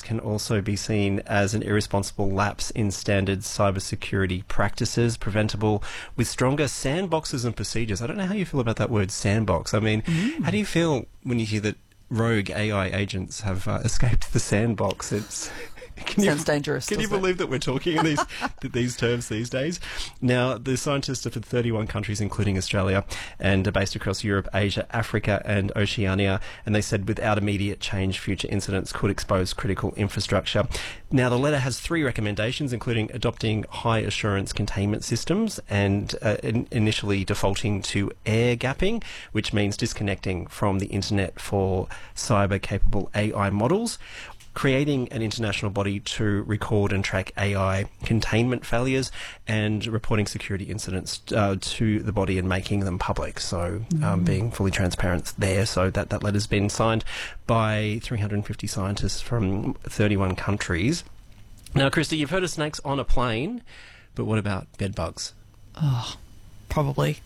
can also be seen as an irresponsible lapse in standard cybersecurity practices, preventable with stronger sandboxes and procedures. I don't know how you feel about that word sandbox. I mean, how do you feel when you hear that rogue AI agents have escaped the sandbox? Sounds dangerous. Can you believe that we're talking in these terms these days? Now, the scientists are from 31 countries, including Australia, and are based across Europe, Asia, Africa, and Oceania. And they said without immediate change, future incidents could expose critical infrastructure. Now, the letter has 3 recommendations, including adopting high assurance containment systems and initially defaulting to air gapping, which means disconnecting from the internet for cyber-capable AI models, creating an international body to record and track AI containment failures, and reporting security incidents to the body and making them public. So being fully transparent there. So that letter's been signed by 350 scientists from 31 countries. Now, Christy, you've heard of snakes on a plane, but what about bed bugs? Oh, probably.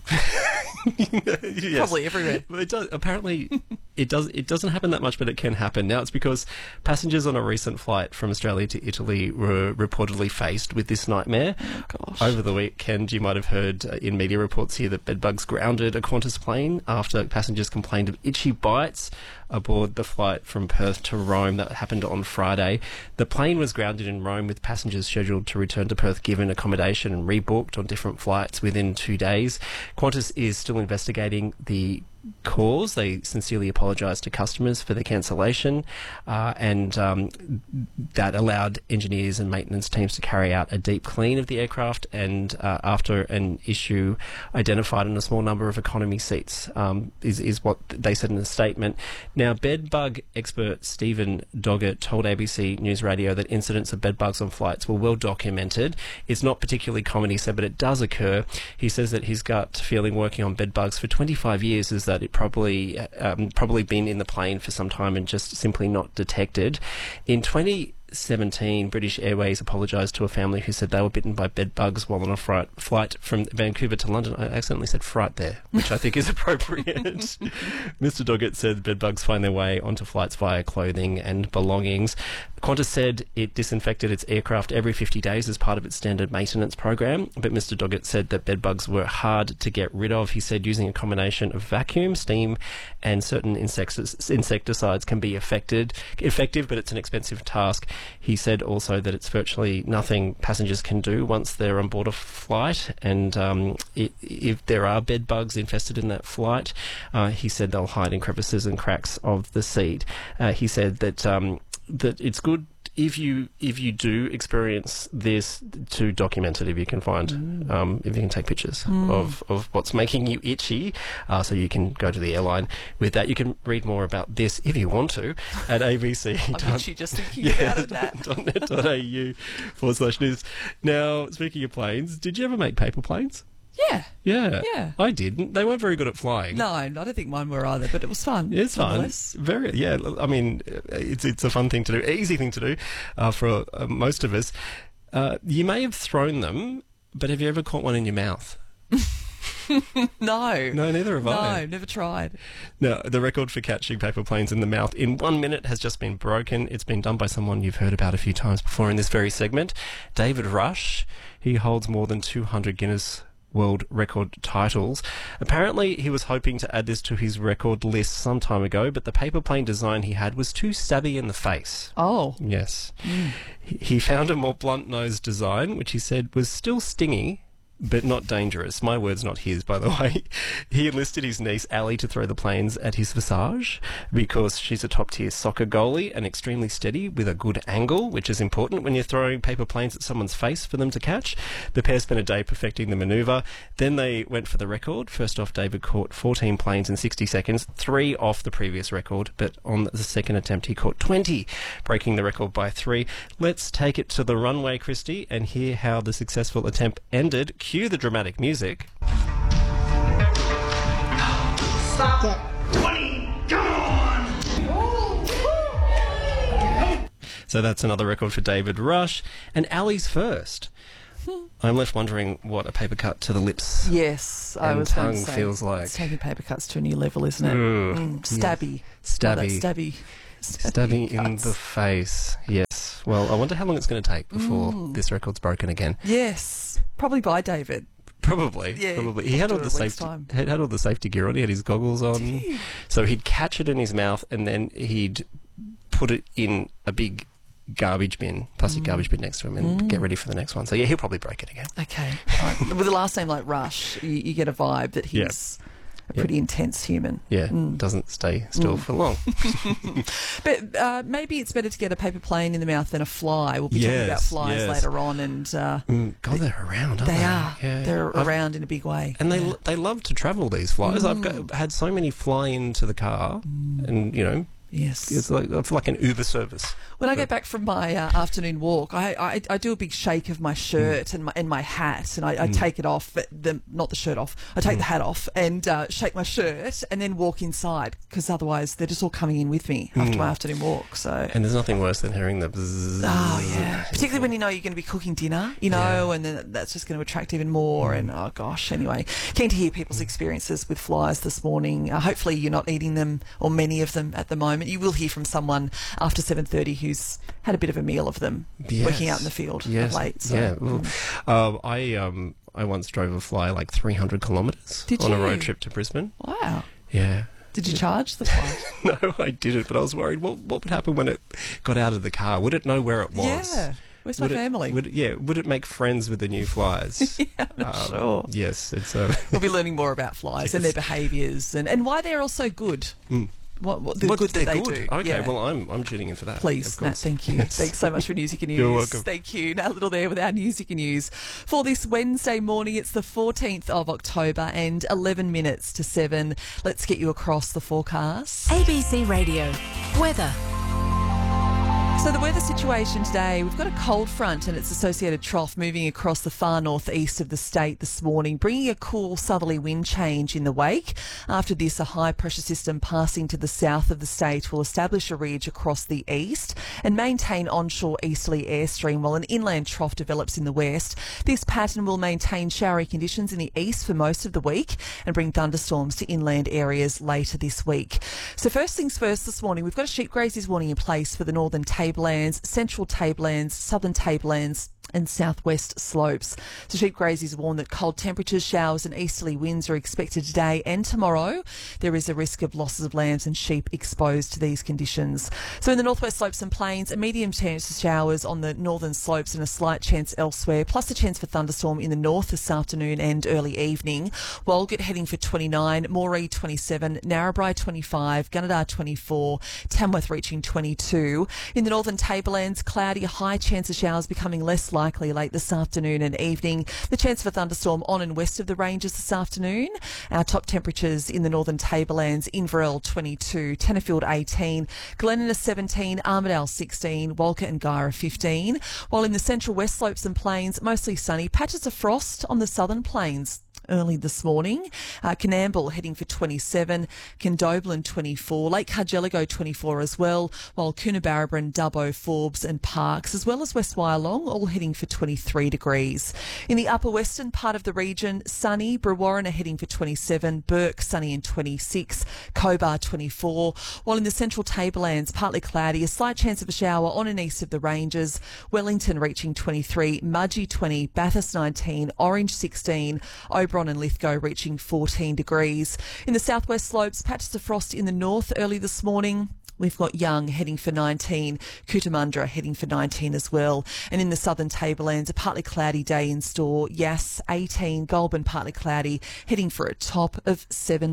Yes. Probably everywhere. But it does. Apparently, it doesn't happen that much, but it can happen. Now, it's because passengers on a recent flight from Australia to Italy were reportedly faced with this nightmare. Oh, gosh. Over the weekend, you might have heard in media reports here that bedbugs grounded a Qantas plane after passengers complained of itchy bites aboard the flight from Perth to Rome. That happened on Friday. The plane was grounded in Rome with passengers scheduled to return to Perth given accommodation and rebooked on different flights within 2 days. Qantas is still investigating the cause. They sincerely apologise to customers for the cancellation, and that allowed engineers and maintenance teams to carry out a deep clean of the aircraft, and after an issue identified in a small number of economy seats, is what they said in a statement. Now, bedbug expert Stephen Doggett told ABC News Radio that incidents of bedbugs on flights were well documented. It's not particularly common, he said, but it does occur. He says that his gut feeling working on bedbugs for 25 years is that it probably been in the plane for some time and just simply not detected. In 2017, British Airways apologised to a family who said they were bitten by bed bugs while on a flight from Vancouver to London. I accidentally said fright there, which I think is appropriate. Mr. Doggett said bed bugs find their way onto flights via clothing and belongings. Qantas said it disinfected its aircraft every 50 days as part of its standard maintenance program, but Mr. Doggett said that bed bugs were hard to get rid of. He said using a combination of vacuum, steam, and certain insecticides can be effective, but it's an expensive task. He said also that it's virtually nothing passengers can do once they're on board a flight, and if there are bed bugs infested in that flight, he said they'll hide in crevices and cracks of the seat. He said that it's good if you do experience this to document it if you can find if you can take pictures of what's making you itchy, so you can go to the airline with that. You can read more about this if you want to at ABC. I'm itchy just thinking about it. .net.au/news. Now, speaking of planes, did you ever make paper planes? Yeah. I did. They weren't very good at flying. No, I don't think mine were either, but it was fun. It's fun. Very, yeah. I mean, it's a fun thing to do, easy thing to do for most of us. You may have thrown them, but have you ever caught one in your mouth? No. No, neither have I. No, never tried. Now, the record for catching paper planes in the mouth in 1 minute has just been broken. It's been done by someone you've heard about a few times before in this very segment, David Rush. He holds more than 200 Guinness World Record titles. Apparently, he was hoping to add this to his record list some time ago, but the paper plane design he had was too stabby in the face. Oh. Yes. He found a more blunt-nosed design, which he said was still stingy, but not dangerous. My words, not his, by the way. He enlisted his niece, Ali, to throw the planes at his visage because she's a top-tier soccer goalie and extremely steady with a good angle, which is important when you're throwing paper planes at someone's face for them to catch. The pair spent a day perfecting the manoeuvre. Then they went for the record. First off, David caught 14 planes in 60 seconds, 3 off the previous record, but on the second attempt he caught 20, breaking the record by 3. Let's take it to the runway, Christy, and hear how the successful attempt ended. Cue the dramatic music. Stop it. 20, come on! So that's another record for David Rush. And Ali's first. I'm left wondering what a paper cut to the lips I and was going tongue to say, feels like. it's taking paper cuts to a new level, isn't it? Stabby. Stabby. Oh, that stabby Stabby in cuts. the face. Yes. Well, I wonder how long it's going to take before this record's broken again. Yes, probably by David. Probably. He had all after the a week's safety. time. Had all the safety gear on. He had his goggles on, so he'd catch it in his mouth and then he'd put it in a big garbage bin, plastic garbage bin next to him, and get ready for the next one. So yeah, he'll probably break it again. Okay. Right. With a last name like Rush, you get a vibe that he's a pretty intense human. Yeah, doesn't stay still for long. But maybe it's better to get a paper plane in the mouth than a fly. We'll be talking about flies later on, and God, they're around, aren't they? they are. Yeah. They're around in a big way. And they love to travel, these flies. I've had so many fly into the car, and Yes. it's like an Uber service. When I go back from my afternoon walk, I do a big shake of my shirt and my hat, and I take it off, not the shirt off. I take the hat off and shake my shirt, and then walk inside, because otherwise they're just all coming in with me after my afternoon walk. So. And there's nothing worse than hearing the bzzz. Oh yeah, particularly when you know you're going to be cooking dinner, and then that's just going to attract even more. And oh gosh, anyway, keen to hear people's experiences with flies this morning. Hopefully you're not eating them or many of them at the moment. You will hear from someone after 7:30 who's had a bit of a meal of them working out in the field of late. So. Yeah, well, I once drove a fly like 300 kilometres on a road trip to Brisbane. Wow. Yeah. Did you charge the fly? No, I didn't, but I was worried. What would happen when it got out of the car? Would it know where it was? Yeah. Where's my family? Would it make friends with the new flies? Yeah, I'm sure. Yes, it's. We'll be learning more about flies and their behaviours and why they're all so good. What the good that they do. Okay, Yeah. well, I'm tuning in for that. Please, of Nat, course. thank you. Yes. Thanks so much for News You Can Use. You're welcome. Thank you. Nat Little there with our News You Can Use. For this Wednesday morning, it's the 14th of October and 11 minutes to 7. Let's get you across the forecast. ABC Radio. Weather. So the weather situation today, we've got a cold front and its associated trough moving across the far northeast of the state this morning, bringing a cool southerly wind change in the wake. After this, a high pressure system passing to the south of the state will establish a ridge across the east and maintain onshore easterly airstream while an inland trough develops in the west. This pattern will maintain showery conditions in the east for most of the week and bring thunderstorms to inland areas later this week. So first things first this morning, we've got a sheep grazers warning in place for the northern tablelands, central tablelands, southern tablelands and southwest slopes. So sheep graziers warn that cold temperatures, showers and easterly winds are expected today and tomorrow. There is a risk of losses of lambs and sheep exposed to these conditions. So in the northwest slopes and plains, a medium chance of showers on the northern slopes and a slight chance elsewhere, plus a chance for thunderstorm in the north this afternoon and early evening. Walgett heading for 29, Moree 27, Narrabri 25, Gunnedah 24, Tamworth reaching 22. In the northern tablelands, cloudy, a high chance of showers becoming less likely late this afternoon and evening. The chance for thunderstorm on and west of the ranges this afternoon. Our top temperatures in the northern tablelands, Inverell 22, Tenterfield 18, Glenina 17, Armidale 16, Walker and Guyra 15. While in the central west slopes and plains, mostly sunny, patches of frost on the southern plains early this morning. Canamble heading for 27, Condobolin 24, Lake Cargelligo 24 as well, while Coonabarabran, Dubbo, Forbes and Parkes, as well as West Wyalong, all heading for 23 degrees. In the upper western part of the region, sunny, Brewarrina heading for 27, Burke sunny and 26, Cobar 24, while in the central tablelands, partly cloudy, a slight chance of a shower on and east of the ranges, Wellington reaching 23, Mudgee 20, Bathurst 19, Orange 16, Oberon and Lithgow reaching 14 degrees. In the southwest slopes, patches of frost in the north early this morning. We've got Young heading for 19, Cootamundra heading for 19 as well. And in the southern tablelands, a partly cloudy day in store. Yass 18, Goulburn partly cloudy, heading for a top of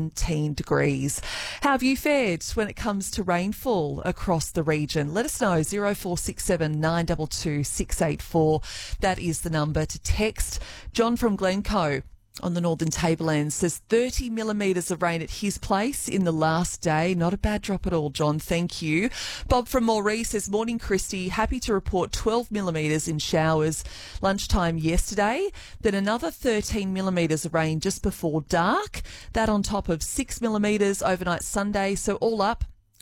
17 degrees. How have you fared when it comes to rainfall across the region? Let us know, 0467 922 684. That is the number to text. John from Glencoe on the northern tablelands says 30 millimetres of rain at his place in the last day. Not a bad drop at all, John. Thank you. Bob from Moree says, morning, Christy. Happy to report 12 millimetres in showers lunchtime yesterday. Then another 13 millimetres of rain just before dark. That on top of 6 millimetres overnight Sunday. So all up,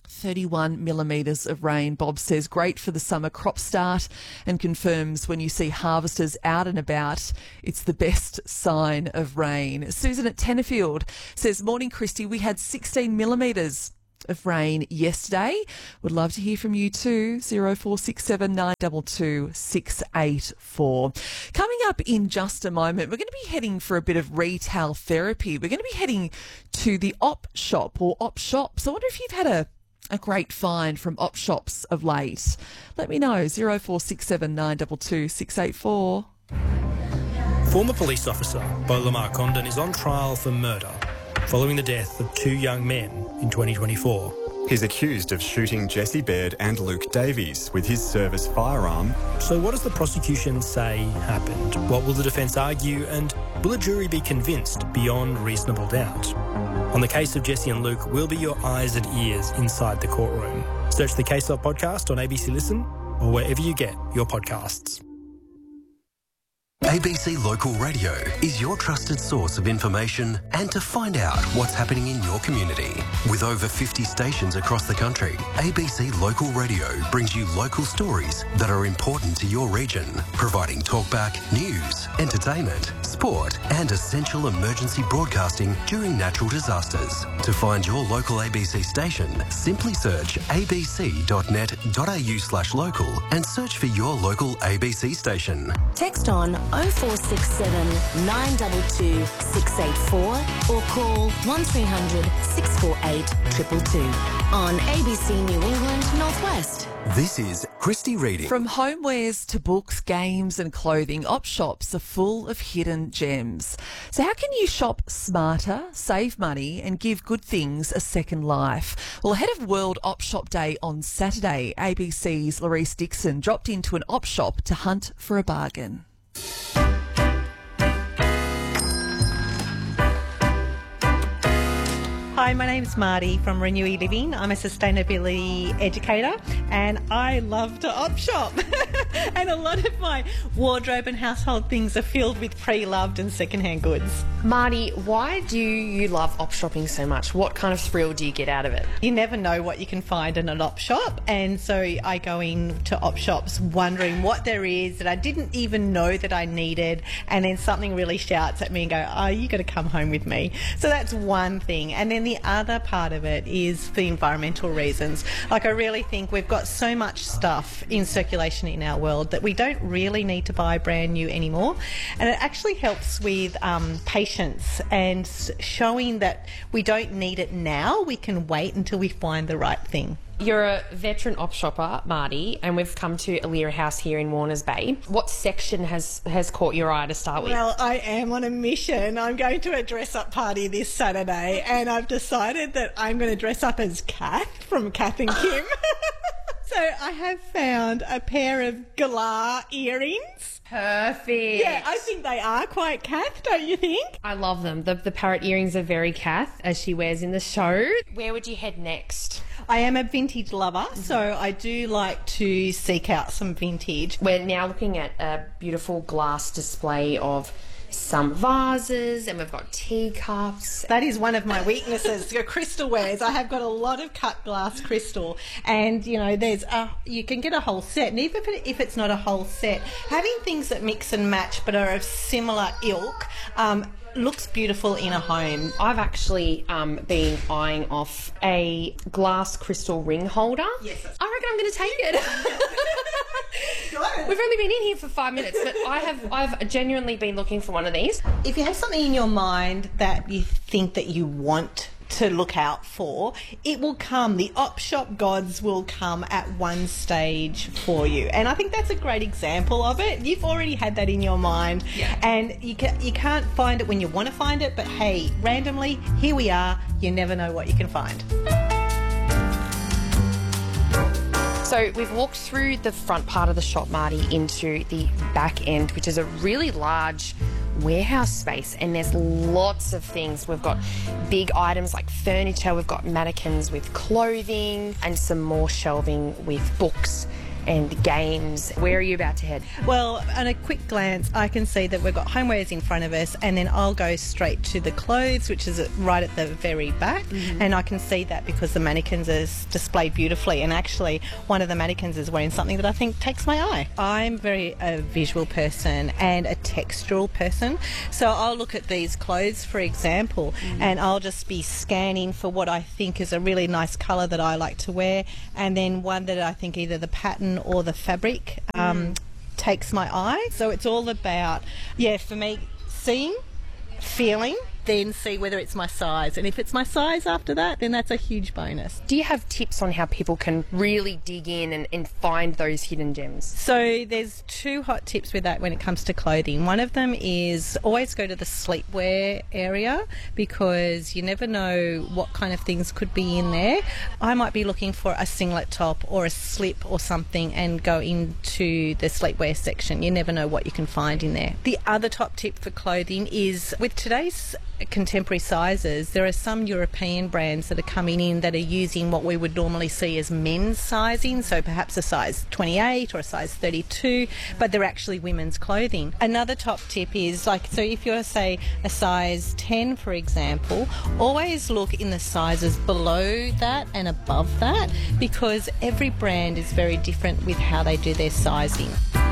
31 millimetres of rain. Bob says great for the summer crop start and confirms when you see harvesters out and about, it's the best sign of rain. Susan at Tenterfield says, morning, Christy. We had 16 millimetres of rain yesterday. Would love to hear from you too. 0467 922 684. Coming up in just a moment, we're going to be heading for a bit of retail therapy. We're going to be heading to the Op Shop or Op Shops. I wonder if you've had a great find from Op Shops of late. Let me know. 0467 922 684. Former police officer Beau Lamar Condon is on trial for murder following the death of 2 young men in 2024. He's accused of shooting Jesse Baird and Luke Davies with his service firearm. So what does the prosecution say happened? What will the defence argue, and will a jury be convinced beyond reasonable doubt? On the case of Jesse and Luke, we'll be your eyes and ears inside the courtroom. Search the Case Up podcast on ABC Listen or wherever you get your podcasts. ABC Local Radio is your trusted source of information and to find out what's happening in your community. With over 50 stations across the country, ABC Local Radio brings you local stories that are important to your region, providing talkback, news, entertainment, sport and essential emergency broadcasting during natural disasters. To find your local ABC station, simply search abc.net.au/local and search for your local ABC station. Text on 0467 922 684 or call 1300 648 222 on ABC New England Northwest. This is Christy Reading. From homewares to books, games and clothing, Op Shops are full of hidden gems. So how can you shop smarter, save money and give good things a second life? Well, ahead of World Op Shop Day on Saturday, ABC's Laurice Dixon dropped into an Op Shop to hunt for a bargain. Hi, my name's Marty from Renewy Living. I'm a sustainability educator and I love to op shop. And a lot of my wardrobe and household things are filled with pre-loved and second-hand goods. Marty, why do you love op shopping so much? What kind of thrill do you get out of it? You never know what you can find in an op shop, and so I go into op shops wondering what there is that I didn't even know that I needed, and then something really shouts at me and go, oh, you got to come home with me. So that's one thing. And then the other part of it is the environmental reasons. Like, I really think we've got so much stuff in circulation in our world that we don't really need to buy brand new anymore, and it actually helps with patience and showing that we don't need it now. We can wait until we find the right thing. You're a veteran op shopper, Marty, and we've come to Alira House here in Warners Bay. What section has caught your eye to start with? Well, I am on a mission. I'm going to a dress-up party this Saturday, and I've decided that I'm going to dress up as Kath from Kath and Kim. So I have found a pair of galah earrings. Perfect. Yeah, I think they are quite Kath, don't you think? I love them. The parrot earrings are very Kath, as she wears in the show. Where would you head next? I am a vintage lover, so I do like to seek out some vintage. We're now looking at a beautiful glass display of some vases, and we've got teacups. That is one of my weaknesses, your crystal wares. I have got a lot of cut glass crystal, and you know, you can get a whole set, and even if it's not a whole set, having things that mix and match but are of similar ilk looks beautiful in a home. I've actually been eyeing off a glass crystal ring holder. Yes. I reckon I'm going to take it. We've only been in here for 5 minutes, but I've genuinely been looking for one of these. If you have something in your mind that you think that you want to look out for, it will come. The op shop gods will come at one stage for you, and I think that's a great example of it. You've already had that in your mind, yeah, and you can't find it when you want to find it, but hey, randomly, here we are. You never know what you can find. So we've walked through the front part of the shop, Marty, into the back end, which is a really large warehouse space, and there's lots of things. We've got big items like furniture, we've got mannequins with clothing, and some more shelving with books and games. Where are you about to head? Well, on a quick glance, I can see that we've got homewares in front of us, and then I'll go straight to the clothes, which is right at the very back. And I can see that because the mannequins are displayed beautifully, and actually one of the mannequins is wearing something that I think takes my eye. I'm very a visual person and a textural person, so I'll look at these clothes, for example, and I'll just be scanning for what I think is a really nice colour that I like to wear, and then one that I think either the pattern or the fabric takes my eye. So it's all about, for me, seeing, feeling, then see whether it's my size. And if it's my size after that, then that's a huge bonus. Do you have tips on how people can really dig in and find those hidden gems? So there's two hot tips with that when it comes to clothing. One of them is always go to the sleepwear area, because you never know what kind of things could be in there. I might be looking for a singlet top or a slip or something and go into the sleepwear section. You never know what you can find in there. The other top tip for clothing is, with today's contemporary sizes, there are some European brands that are coming in that are using what we would normally see as men's sizing, so perhaps a size 28 or a size 32, but they're actually women's clothing. Another top tip is, so if you're, say, a size 10, for example, always look in the sizes below that and above that, because every brand is very different with how they do their sizing.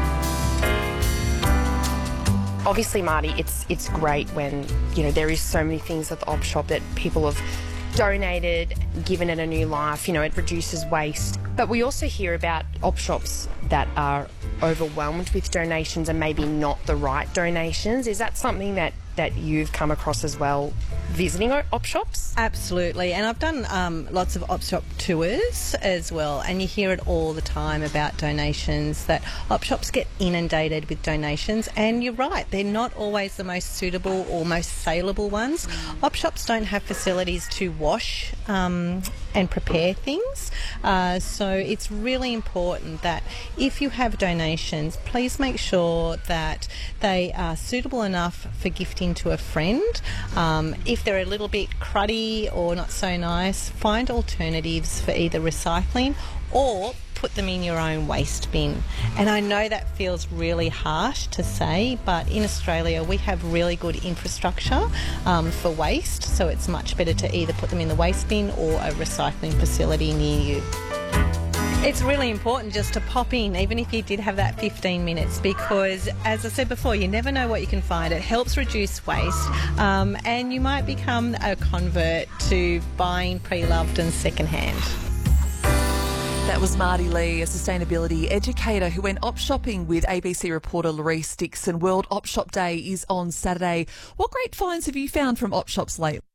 Obviously, Marty, it's great when, there is so many things at the op shop that people have donated, given it a new life, it reduces waste. But we also hear about op shops that are overwhelmed with donations and maybe not the right donations. Is that something that you've come across as well, visiting op shops? Absolutely, and I've done lots of op shop tours as well, and you hear it all the time about donations, that op shops get inundated with donations, and you're right, they're not always the most suitable or most saleable ones. Op shops don't have facilities to wash and prepare things, so it's really important that if you have donations, please make sure that they are suitable enough for gifting to a friend. If they're a little bit cruddy or not so nice, find alternatives for either recycling or put them in your own waste bin. And I know that feels really harsh to say, but in Australia we have really good infrastructure for waste, so it's much better to either put them in the waste bin or a recycling facility near you. It's really important just to pop in, even if you did have that 15 minutes, because, as I said before, you never know what you can find. It helps reduce waste, and you might become a convert to buying pre-loved and second-hand. That was Marty Lee, a sustainability educator who went op shopping with ABC reporter Louise Dixon. World Op Shop Day is on Saturday. What great finds have you found from op shops lately?